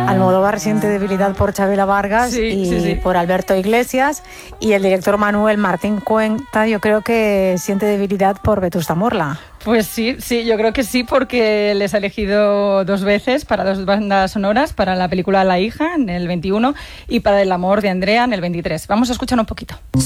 Almodóvar siente debilidad por Chabela Vargas y por Alberto Iglesias, y el director Manuel Martín Cuenta yo creo que siente debilidad por Vetusta Morla. Pues sí, yo creo que sí, porque les ha elegido 2 veces para 2 bandas sonoras, para la película La hija en el 21 y para El amor de Andrea en el 23. Vamos a escuchar un poquito.